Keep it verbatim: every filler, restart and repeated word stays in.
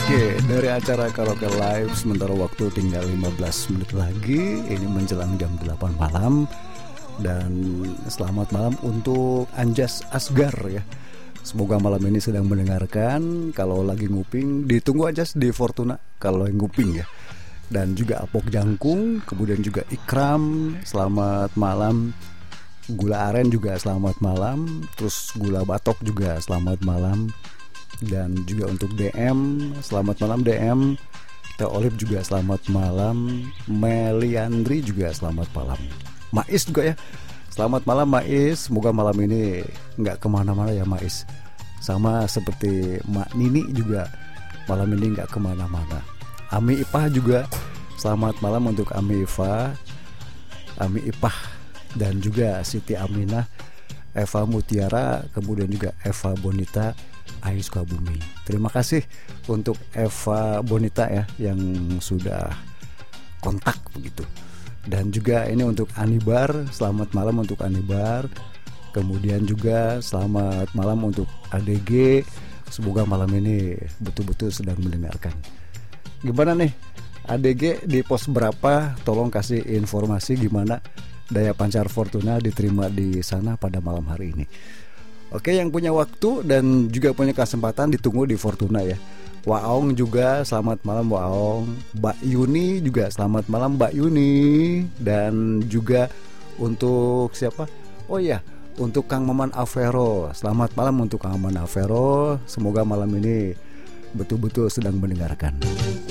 Oke, dari acara Karaoke Live sementara waktu tinggal lima belas menit lagi. Ini menjelang jam delapan malam. Dan selamat malam untuk Anjas Asgar ya. Semoga malam ini sedang mendengarkan. Kalau lagi nguping, ditunggu aja di Fortuna kalau yang nguping ya. Dan juga Apok Jangkung, kemudian juga Ikram, selamat malam. Gula Aren juga selamat malam. Terus Gula Batok juga selamat malam. Dan juga untuk D M, selamat malam D M. Teh Olive juga selamat malam. Meliandri juga selamat malam. Mais juga ya, selamat malam Mais. Semoga malam ini nggak kemana-mana ya Mais. Sama seperti Mak Nini juga malam ini nggak kemana-mana. Ami Ipah juga selamat malam untuk Ami Ipah, Ami Ipah dan juga Siti Aminah, Eva Mutiara, kemudian juga Eva Bonita, Ayu Sukabumi. Terima kasih untuk Eva Bonita ya yang sudah kontak begitu. Dan juga ini untuk Anibar, selamat malam untuk Anibar. Kemudian juga selamat malam untuk A D G. Semoga malam ini betul-betul sedang mendengarkan. Gimana nih A D G di pos berapa? Tolong kasih informasi gimana daya pancar Fortuna diterima di sana pada malam hari ini. Oke, yang punya waktu dan juga punya kesempatan ditunggu di Fortuna ya. Waong juga selamat malam Waong. Mbak Yuni juga selamat malam Mbak Yuni. Dan juga untuk siapa? Oh iya, untuk Kang Maman Avero. Selamat malam untuk Kang Maman Avero. Semoga malam ini betul-betul sedang mendengarkan.